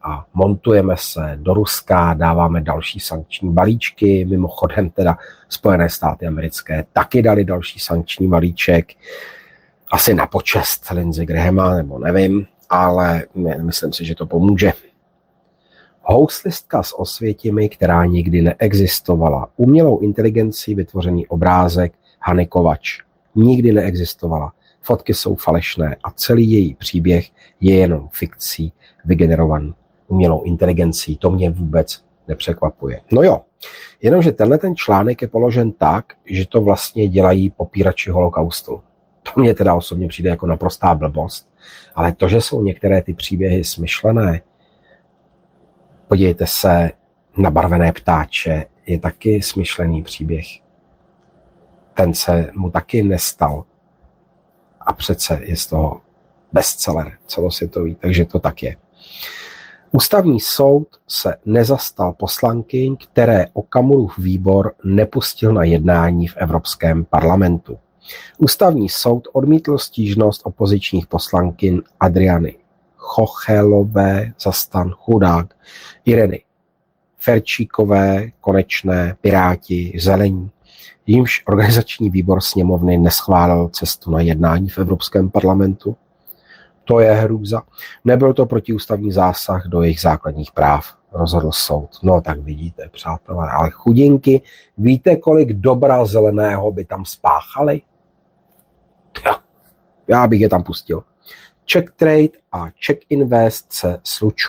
a montujeme se do Ruska, dáváme další sankční balíčky, mimochodem teda Spojené státy americké taky dali další sankční balíček, asi na počest Lindsey Grahama, nebo nevím, ale myslím si, že to pomůže. Houslistka s Osvětimi, která nikdy neexistovala. Umělou inteligencí vytvořený obrázek Hany Kovač. Nikdy neexistovala. Fotky jsou falešné a celý její příběh je jenom fikcí vygenerovaný umělou inteligencí. To mě vůbec nepřekvapuje. No jo, jenomže tenhle ten článek je položen tak, že to vlastně dělají popírači holokaustu. To mě teda osobně přijde jako naprostá blbost, ale to, že jsou některé ty příběhy smyšlené, podívejte se na Barvené ptáče, je taky smyšlený příběh. Ten se mu taky nestal. A přece je z toho bestseller celosvětový, takže to tak je. Ústavní soud se nezastal poslankyň, které Okamurův výbor nepustil na jednání v Evropském parlamentu. Ústavní soud odmítl stížnost opozičních poslankyň Adriany Chochelové, Zastan, Chudák, Ireny Ferčíkové, Konečné, Piráti, Zelení. Jímž organizační výbor sněmovny neschválil cestu na jednání v Evropském parlamentu. To je hrůza. Nebyl to protiústavní zásah do jejich základních práv, rozhodl soud. No tak vidíte, přátelé, ale chudinky, víte, kolik dobra zeleného by tam spáchali? Já bych je tam pustil. Czech Trade a Czech Invest se slučují.